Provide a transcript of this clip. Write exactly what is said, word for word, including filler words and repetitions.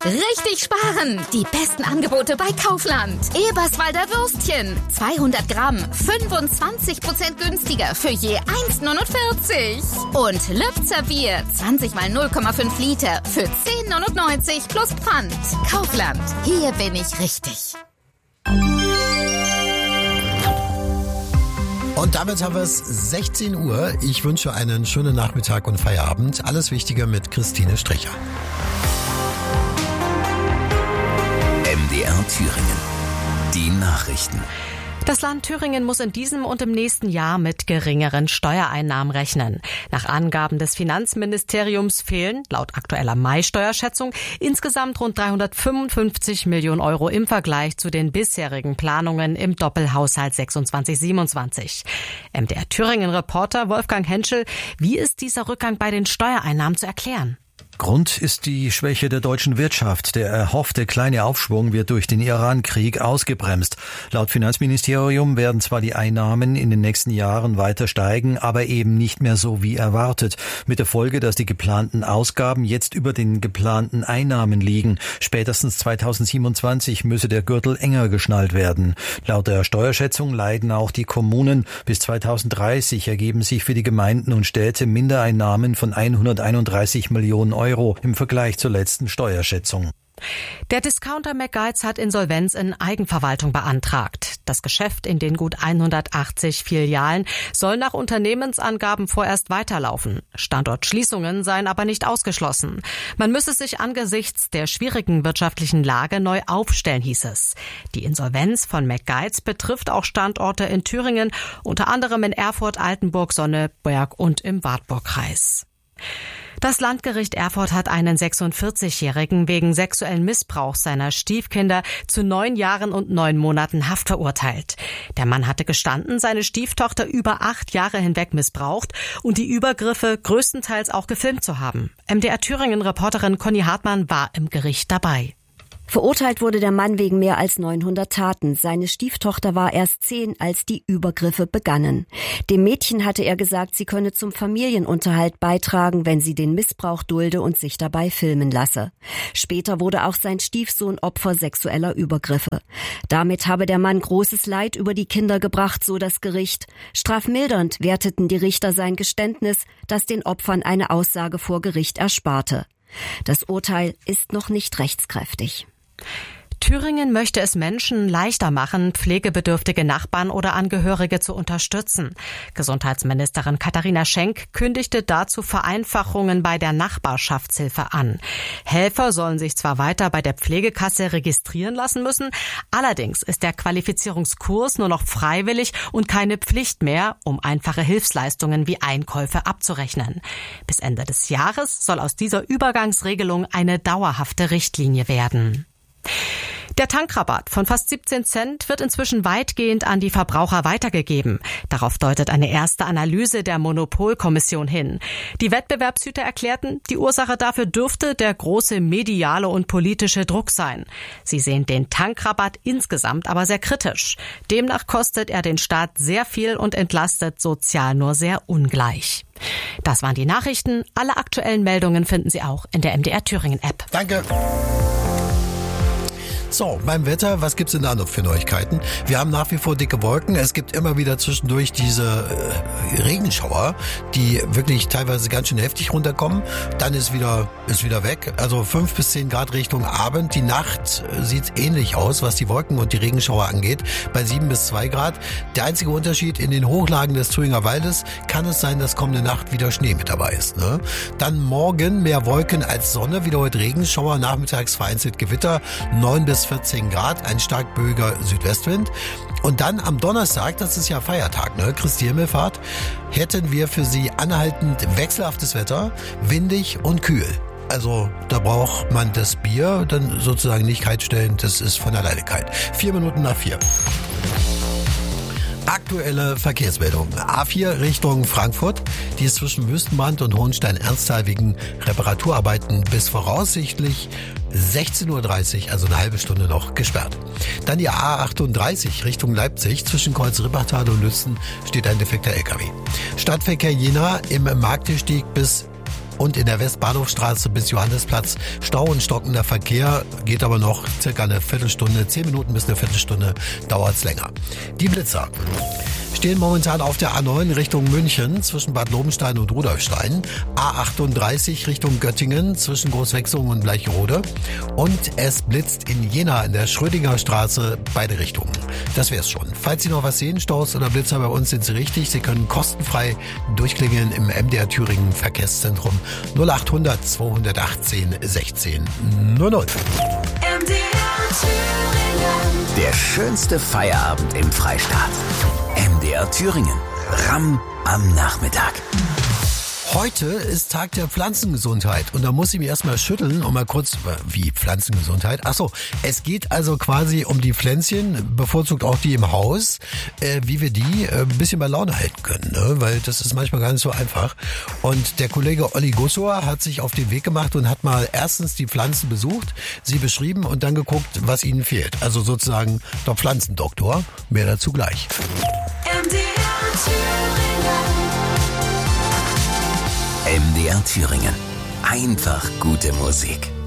Richtig sparen! Die besten Angebote bei Kaufland. Eberswalder Würstchen. zweihundert Gramm. fünfundzwanzig Prozent günstiger für je eins Komma neunundvierzig. Und Lübzer Bier. zwanzig mal null Komma fünf Liter für zehn Komma neunundneunzig plus Pfand. Kaufland. Hier bin ich richtig. Und damit haben wir es sechzehn Uhr. Ich wünsche einen schönen Nachmittag und Feierabend. Alles Wichtige mit Christine Stricher. M D R Thüringen. Die Nachrichten. Das Land Thüringen muss in diesem und im nächsten Jahr mit geringeren Steuereinnahmen rechnen. Nach Angaben des Finanzministeriums fehlen, laut aktueller Mai-Steuerschätzung, insgesamt rund dreihundertfünfundfünfzig Millionen Euro im Vergleich zu den bisherigen Planungen im Doppelhaushalt sechsundzwanzig siebenundzwanzig. M D R Thüringen-Reporter Wolfgang Henschel, wie ist dieser Rückgang bei den Steuereinnahmen zu erklären? Grund ist die Schwäche der deutschen Wirtschaft. Der erhoffte kleine Aufschwung wird durch den Iran-Krieg ausgebremst. Laut Finanzministerium werden zwar die Einnahmen in den nächsten Jahren weiter steigen, aber eben nicht mehr so wie erwartet. Mit der Folge, dass die geplanten Ausgaben jetzt über den geplanten Einnahmen liegen. Spätestens zweitausendsiebenundzwanzig müsse der Gürtel enger geschnallt werden. Laut der Steuerschätzung leiden auch die Kommunen. Bis zweitausenddreißig ergeben sich für die Gemeinden und Städte Mindereinnahmen von hunderteinunddreißig Millionen Euro. Euro im Vergleich zur letzten Steuerschätzung. Der Discounter McGuides hat Insolvenz in Eigenverwaltung beantragt. Das Geschäft in den gut hundertachtzig Filialen soll nach Unternehmensangaben vorerst weiterlaufen. Standortschließungen seien aber nicht ausgeschlossen. Man müsse sich angesichts der schwierigen wirtschaftlichen Lage neu aufstellen, hieß es. Die Insolvenz von McGuides betrifft auch Standorte in Thüringen, unter anderem in Erfurt, Altenburg, Sonneberg und im Wartburgkreis. Das Landgericht Erfurt hat einen sechsundvierzigjährigen wegen sexuellen Missbrauchs seiner Stiefkinder zu neun Jahren und neun Monaten Haft verurteilt. Der Mann hatte gestanden, seine Stieftochter über acht Jahre hinweg missbraucht und die Übergriffe größtenteils auch gefilmt zu haben. M D R Thüringen-Reporterin Conny Hartmann war im Gericht dabei. Verurteilt wurde der Mann wegen mehr als neunhundert Taten. Seine Stieftochter war erst zehn, als die Übergriffe begannen. Dem Mädchen hatte er gesagt, sie könne zum Familienunterhalt beitragen, wenn sie den Missbrauch dulde und sich dabei filmen lasse. Später wurde auch sein Stiefsohn Opfer sexueller Übergriffe. Damit habe der Mann großes Leid über die Kinder gebracht, so das Gericht. Strafmildernd werteten die Richter sein Geständnis, das den Opfern eine Aussage vor Gericht ersparte. Das Urteil ist noch nicht rechtskräftig. Thüringen möchte es Menschen leichter machen, pflegebedürftige Nachbarn oder Angehörige zu unterstützen. Gesundheitsministerin Katharina Schenk kündigte dazu Vereinfachungen bei der Nachbarschaftshilfe an. Helfer sollen sich zwar weiter bei der Pflegekasse registrieren lassen müssen, allerdings ist der Qualifizierungskurs nur noch freiwillig und keine Pflicht mehr, um einfache Hilfsleistungen wie Einkäufe abzurechnen. Bis Ende des Jahres soll aus dieser Übergangsregelung eine dauerhafte Richtlinie werden. Der Tankrabatt von fast siebzehn Cent wird inzwischen weitgehend an die Verbraucher weitergegeben. Darauf deutet eine erste Analyse der Monopolkommission hin. Die Wettbewerbshüter erklärten, die Ursache dafür dürfte der große mediale und politische Druck sein. Sie sehen den Tankrabatt insgesamt aber sehr kritisch. Demnach kostet er den Staat sehr viel und entlastet sozial nur sehr ungleich. Das waren die Nachrichten. Alle aktuellen Meldungen finden Sie auch in der M D R Thüringen App. Danke. So, beim Wetter, was gibt's denn da noch für Neuigkeiten? Wir haben nach wie vor dicke Wolken. Es gibt immer wieder zwischendurch diese äh, Regenschauer, die wirklich teilweise ganz schön heftig runterkommen. Dann ist wieder ist wieder weg. Also fünf bis zehn Grad Richtung Abend. Die Nacht äh, sieht ähnlich aus, was die Wolken und die Regenschauer angeht, bei sieben bis zwei Grad. Der einzige Unterschied, in den Hochlagen des Thüringer Waldes kann es sein, dass kommende Nacht wieder Schnee mit dabei ist. Ne? Dann morgen mehr Wolken als Sonne, wieder heute Regenschauer, nachmittags vereinzelt Gewitter, neun bis vierzehn Grad, ein stark böiger Südwestwind. Und dann am Donnerstag, das ist ja Feiertag, ne, Christi Himmelfahrt, hätten wir für Sie anhaltend wechselhaftes Wetter, windig und kühl. Also da braucht man das Bier dann sozusagen nicht kalt stellen, das ist von alleine kalt. Vier Minuten nach vier. Aktuelle Verkehrsmeldung. A vier Richtung Frankfurt. Die ist zwischen Wüstenbrand und Hohenstein-Ernsthal wegen Reparaturarbeiten bis voraussichtlich sechzehn Uhr dreißig, also eine halbe Stunde noch, gesperrt. Dann die A achtunddreißig Richtung Leipzig. Zwischen Kreuz Rippertal und Lützen steht ein defekter L K W. Stadtverkehr Jena im Marktiersteg bis und in der Westbahnhofstraße bis Johannesplatz Stau und stockender Verkehr, geht aber noch circa eine Viertelstunde, zehn Minuten bis eine Viertelstunde dauert's länger. Die Blitzer stehen momentan auf der A neun Richtung München zwischen Bad Lobenstein und Rudolfstein, A achtunddreißig Richtung Göttingen zwischen Großwechsungen und Bleicherode und es blitzt in Jena in der Schrödinger Straße beide Richtungen. Das wär's schon. Falls Sie noch was sehen, Staus oder Blitzer bei uns, sind Sie richtig. Sie können kostenfrei durchklingeln im M D R Thüringen Verkehrszentrum null achthundert zweihundertachtzehn sechzehn null null. M D R Thüringen. Der schönste Feierabend im Freistaat. M D R Thüringen. Ramm am Nachmittag. Heute ist Tag der Pflanzengesundheit und da muss ich mich erstmal schütteln und mal kurz, wie Pflanzengesundheit? Achso, es geht also quasi um die Pflänzchen, bevorzugt auch die im Haus, äh, wie wir die äh, ein bisschen bei Laune halten können, ne? Weil das ist manchmal gar nicht so einfach. Und der Kollege Olli Gussor hat sich auf den Weg gemacht und hat mal erstens die Pflanzen besucht, sie beschrieben und dann geguckt, was ihnen fehlt. Also sozusagen der Pflanzendoktor, mehr dazu gleich. M D R Thüringen. M D R Thüringen. Einfach gute Musik.